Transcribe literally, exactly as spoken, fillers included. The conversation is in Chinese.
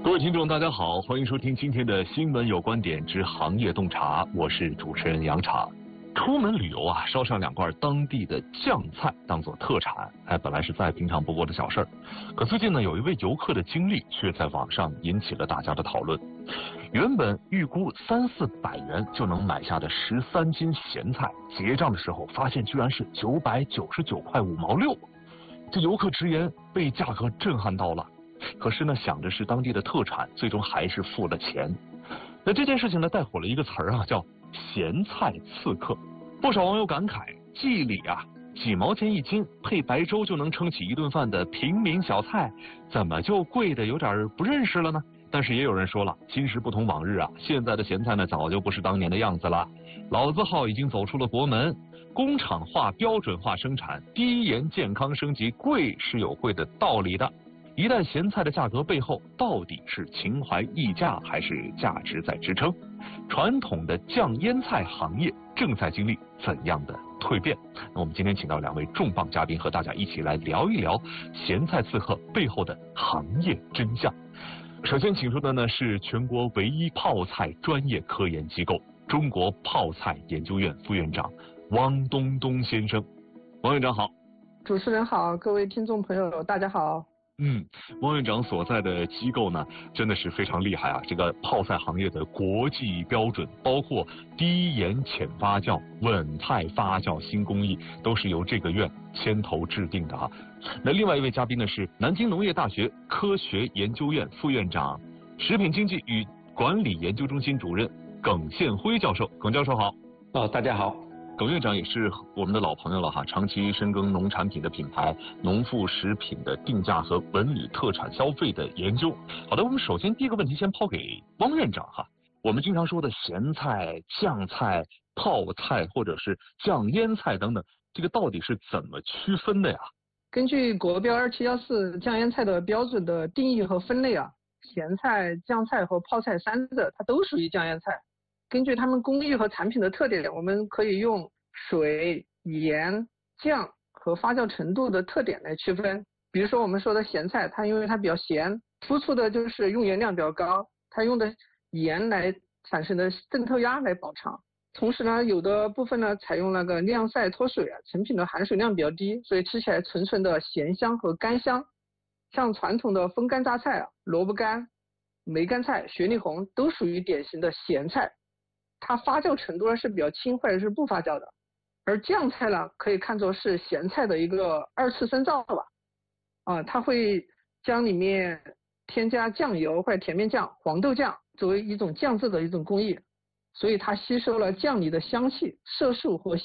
各位听众，大家好，欢迎收听今天的新闻有观点之行业洞察，我是主持人杨茶。出门旅游啊，烧上两罐当地的酱菜当做特产，哎，本来是再平常不过的小事儿。可最近呢，有一位游客的经历却在网上引起了大家的讨论。原本预估三四百元就能买下的十三斤咸菜，结账的时候发现居然是九百九十九块五毛六。这游客直言被价格震撼到了。可是呢，想着是当地的特产，最终还是付了钱。那这件事情呢，带火了一个词儿啊，叫咸菜刺客。不少网友感慨，记忆里啊，几毛钱一斤配白粥就能撑起一顿饭的平民小菜，怎么就贵的有点不认识了呢？但是也有人说了，今时不同往日啊，现在的咸菜呢，早就不是当年的样子了。老字号已经走出了国门，工厂化、标准化生产，低盐、健康升级，贵是有贵的道理的。一袋咸菜的价格背后，到底是情怀溢价，还是价值在支撑？传统的酱腌菜行业正在经历怎样的蜕变？那我们今天请到两位重磅嘉宾，和大家一起来聊一聊咸菜刺客背后的行业真相。首先请出的呢是全国唯一泡菜专业科研机构中国泡菜研究院副院长汪东东先生。汪院长好。 主持人好，各位听众朋友大家好。 嗯，汪院长所在的机构呢，真的是非常厉害啊！这个泡菜行业的国际标准，包括低盐浅发酵、稳态发酵新工艺，都是由这个院牵头制定的啊。那另外一位嘉宾呢是南京农业大学科学研究院副院长、食品经济与管理研究中心主任耿宪辉教授。耿教授好。 哦，大家好。 耿院长也是我们的老朋友了哈，长期深耕农产品的品牌、农副食品的定价和文旅特产消费的研究。好的，我们首先第一个问题先抛给汪院长哈。我们经常说的咸菜、酱菜、泡菜或者是酱腌菜等等，这个到底是怎么区分的呀？ 根据国标二七一四酱腌菜的标准的定义和分类啊，咸菜、酱菜和泡菜三者它都属于酱腌菜。根据它们工艺和产品的特点，我们可以用水、盐、酱和发酵程度的特点来区分。比如说我们说的咸菜，它因为它比较咸，突出的就是用盐量比较高，它用的盐来产生的渗透压来保长。同时呢，有的部分呢采用那个晾晒脱水啊，成品的含水量比较低，所以吃起来纯纯的咸香和干香。像传统的风干榨菜啊、萝卜干、梅干菜、雪里红都属于典型的咸菜。它发酵程度是比较轻或者是不发酵的，而酱菜呢，可以看作是咸菜的一个二次深造吧，啊，它会将里面添加酱油或者甜面酱、黄豆酱作为一种酱制的一种工艺，所以它吸收了酱里的香气、色素和